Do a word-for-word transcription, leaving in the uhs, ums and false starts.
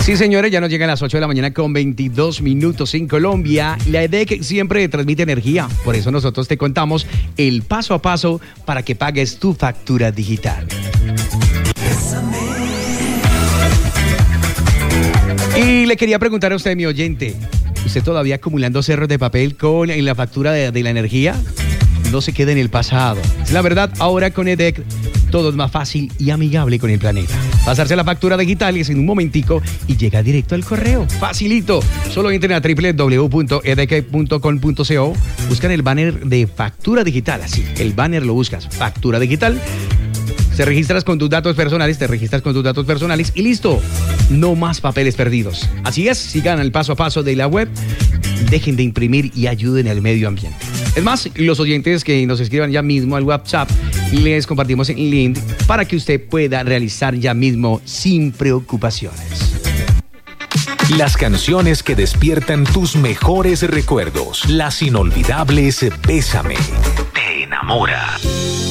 Sí, señores, ya nos llegan las ocho de la mañana con veintidós minutos en Colombia. La E D E C siempre transmite energía, por eso nosotros te contamos el paso a paso para que pagues tu factura digital. Y le quería preguntar a usted, mi oyente, ¿usted todavía acumulando cerros de papel con en la factura de, de la energía? No se quede en el pasado. La verdad, ahora con E D E C todo es más fácil y amigable con el planeta. Pasarse la factura digital es en un momentico y llega directo al correo. Facilito. Solo entren a doble u doble u doble u punto e d e c punto com punto co. Buscan el banner de factura digital. Así, el banner lo buscas. Factura digital. Te registras con tus datos personales, te registras con tus datos personales y listo. No más papeles perdidos. Así es, sigan el paso a paso de la web. Dejen de imprimir y ayuden al medio ambiente. Es más, los oyentes que nos escriban ya mismo al WhatsApp, les compartimos el link para que usted pueda realizar ya mismo sin preocupaciones. Las canciones que despiertan tus mejores recuerdos. Las inolvidables Bésame. Te enamora.